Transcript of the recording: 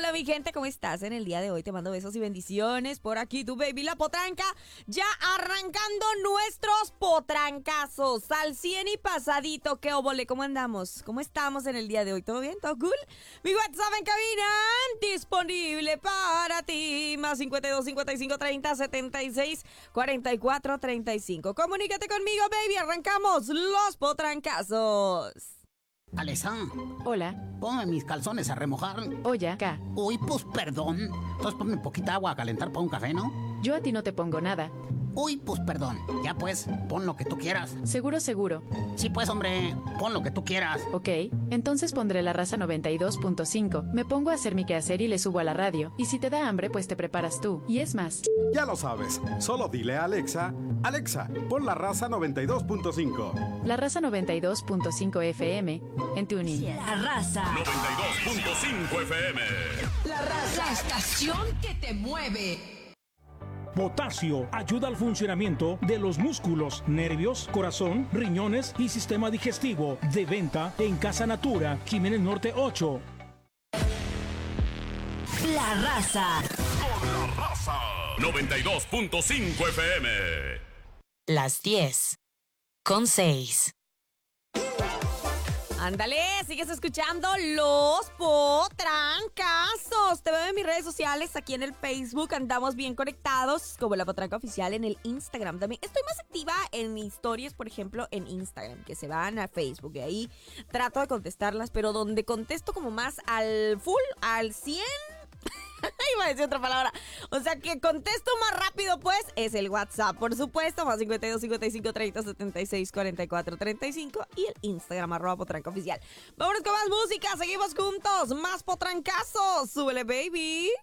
Hola mi gente, ¿cómo estás? En el día de hoy te mando besos y bendiciones por aquí, tu baby La Potranca, ya arrancando nuestros potrancazos al 100 y pasadito. ¿Qué óvole? ¿Cómo andamos? ¿Cómo estamos en el día de hoy? ¿Todo bien? ¿Todo cool? Mi WhatsApp en cabina, disponible para ti, más 52 55 30 76 44 35. Comunícate conmigo, baby, arrancamos los potrancazos. Alexa, Hola. ponme mis calzones a remojar. Oye, acá. Uy, pues perdón. Entonces ponme poquita agua a calentar para un café, ¿no? Yo a ti no te pongo nada. Uy, pues perdón. Ya pues, pon lo que tú quieras. Seguro, seguro. Sí, pues hombre, pon lo que tú quieras. Ok, entonces pondré la raza 92.5. Me pongo a hacer mi quehacer y le subo a la radio. Y si te da hambre, pues te preparas tú. Y es más. Ya lo sabes, solo dile a Alexa, Alexa, pon la raza 92.5. La raza 92.5 FM en TuneIn. La raza. 92.5 FM. La raza. La estación que te mueve. Potasio ayuda al funcionamiento de los músculos, nervios, corazón, riñones y sistema digestivo. De venta en Casa Natura, Jiménez Norte 8. La raza. Con la raza. 92.5 FM. Las 10:06. Ándale, sigues escuchando los potrancazos. Te veo en mis redes sociales, aquí en el Facebook, andamos bien conectados, como La Potranca Oficial en el Instagram también. Estoy más activa en mis stories, por ejemplo, en Instagram, que se van a Facebook, y ahí trato de contestarlas, pero donde contesto como más al full, al 100... Iba a decir otra palabra. O sea, que contesto más rápido, pues, es el WhatsApp, por supuesto, más 52 55 30 76 44 35 y el Instagram, @potrancaoficial. Vámonos con más música, seguimos juntos, más potrancazos. Súbele, baby.